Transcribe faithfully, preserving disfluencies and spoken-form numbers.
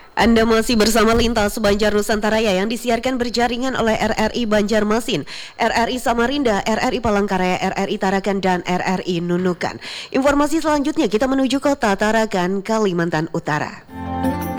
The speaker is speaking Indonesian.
Anda masih bersama Lintas Banjar Nusantara yang disiarkan berjaringan oleh R R I Banjarmasin, R R I Samarinda, R R I Palangkaraya, R R I Tarakan, dan R R I Nunukan. Informasi selanjutnya kita menuju kota Tarakan, Kalimantan Utara.